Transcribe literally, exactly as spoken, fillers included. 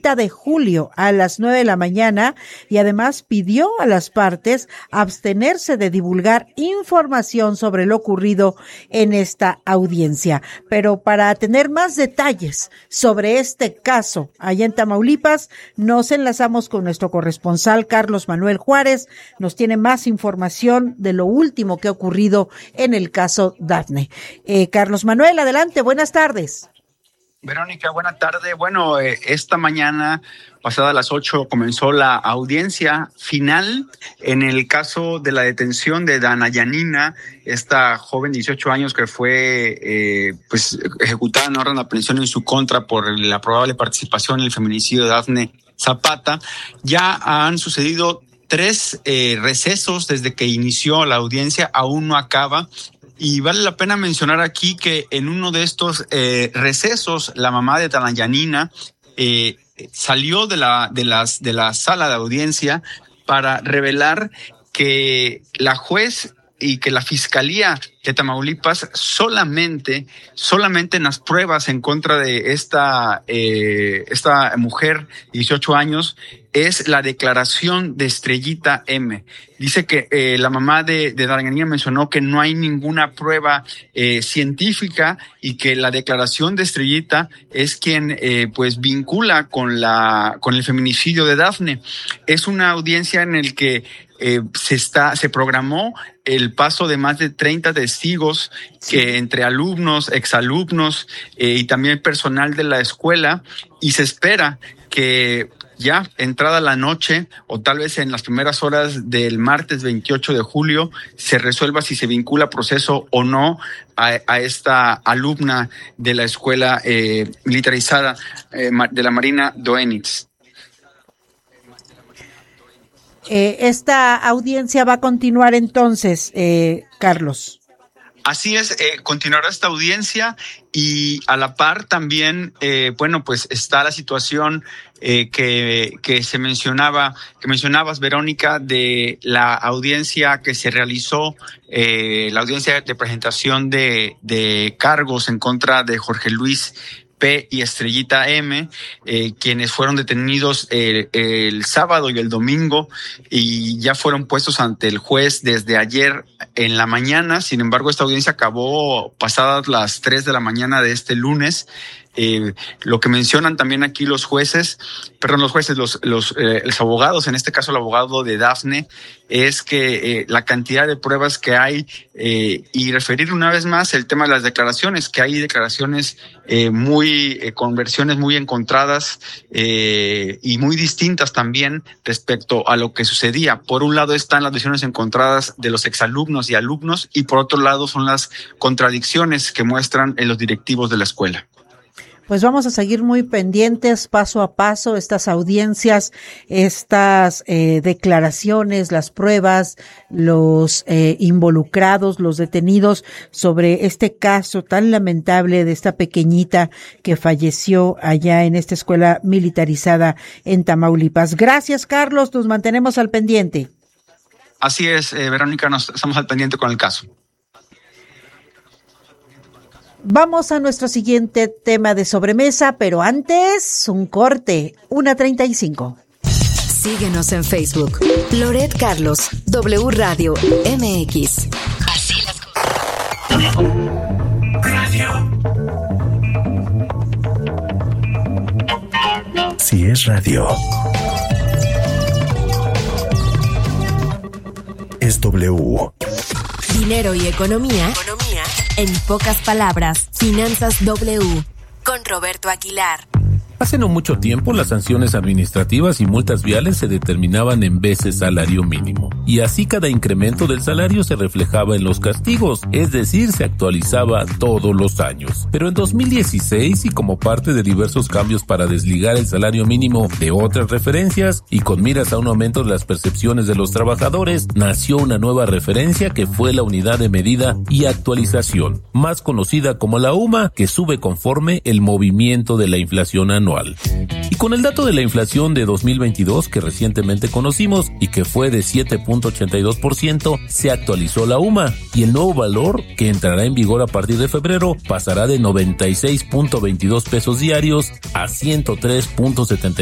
treinta de julio a las nueve de la mañana y además pidió a las partes abstenerse de divulgar información sobre lo ocurrido en esta audiencia. Pero para tener más detalles sobre este caso allá en Tamaulipas, nos enlazamos con nuestro corresponsal Carlos Manuel Juárez. Nos tiene más información de lo último que ha ocurrido en el caso Dafne. Eh, Carlos Manuel, adelante, buenas tardes. Verónica, buena tarde. Bueno, eh, esta mañana, pasada las ocho, comenzó la audiencia final en el caso de la detención de Dana Yanina, esta joven de dieciocho años que fue eh, pues ejecutada en orden de aprehensión en su contra por la probable participación en el feminicidio de Dafne Zapata. Ya han sucedido tres eh, recesos desde que inició la audiencia, aún no acaba. Y vale la pena mencionar aquí que en uno de estos eh, recesos, la mamá de Dana Yanina eh, salió de la, de, las, de la sala de audiencia para revelar que la juez y que la Fiscalía de Tamaulipas solamente, solamente en las pruebas en contra de esta, eh, esta mujer de dieciocho años es la declaración de Estrellita M. Dice que eh, la mamá de, de Dana Yanina mencionó que no hay ninguna prueba eh, científica y que la declaración de Estrellita es quien eh, pues vincula con la con el feminicidio de Dafne. Es una audiencia en el que eh, se está se programó el paso de más de treinta testigos que entre alumnos, exalumnos eh, y también personal de la escuela, y se espera que ya entrada la noche o tal vez en las primeras horas del martes veintiocho de julio se resuelva si se vincula proceso o no a, a esta alumna de la escuela eh, militarizada eh, de la Marina Doenitz. Eh, esta audiencia va a continuar entonces, eh, Carlos. Así es, eh, continuará esta audiencia y a la par también, eh, bueno, pues está la situación eh, que, que se mencionaba, que mencionabas, Verónica, de la audiencia que se realizó, eh, la audiencia de presentación de, de cargos en contra de Jorge Luis P. y Estrellita M., eh, quienes fueron detenidos el, el sábado y el domingo y ya fueron puestos ante el juez desde ayer en la mañana. Sin embargo, esta audiencia acabó pasadas las tres de la mañana de este lunes. Eh, lo que mencionan también aquí los jueces, perdón, los jueces, los, los, eh, los abogados, en este caso el abogado de Dafne, es que eh, la cantidad de pruebas que hay eh, y referir una vez más el tema de las declaraciones, que hay declaraciones eh, muy, eh, con versiones muy encontradas eh, y muy distintas también respecto a lo que sucedía. Por un lado están las versiones encontradas de los exalumnos y alumnos y por otro lado son las contradicciones que muestran en los directivos de la escuela. Pues vamos a seguir muy pendientes paso a paso estas audiencias, estas eh, declaraciones, las pruebas, los eh, involucrados, los detenidos sobre este caso tan lamentable de esta pequeñita que falleció allá en esta escuela militarizada en Tamaulipas. Gracias, Carlos, nos mantenemos al pendiente. Así es, eh, Verónica, nos estamos al pendiente con el caso. Vamos a nuestro siguiente tema de sobremesa, pero antes, un corte, una treinta y cinco. Síguenos en Facebook, Loret Carlos, W Radio M X. Así las cosas. Radio. Si es radio, es W. Dinero y economía. Economía. En pocas palabras, Finanzas W. Con Roberto Aguilar. Hace no mucho tiempo, las sanciones administrativas y multas viales se determinaban en veces salario mínimo. Y así cada incremento del salario se reflejaba en los castigos, es decir, se actualizaba todos los años. Pero en dos mil dieciséis, y como parte de diversos cambios para desligar el salario mínimo de otras referencias, y con miras a un aumento de las percepciones de los trabajadores, nació una nueva referencia que fue la unidad de medida y actualización, más conocida como la U M A, que sube conforme el movimiento de la inflación anual. Y con el dato de la inflación de dos mil veintidós que recientemente conocimos y que fue de siete punto ochenta y dos por ciento, se actualizó la U M A y el nuevo valor, que entrará en vigor a partir de febrero, pasará de noventa y seis punto veintidós pesos diarios a ciento tres punto setenta